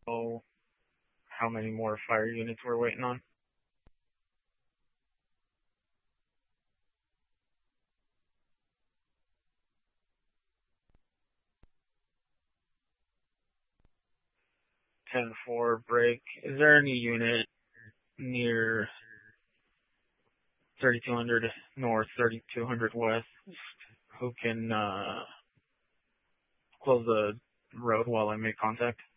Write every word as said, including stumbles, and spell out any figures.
know how many more fire units we're waiting on? ten four break. Is there any unit near thirty-two hundred north, thirty-two hundred west who can uh, close the road while I make contact?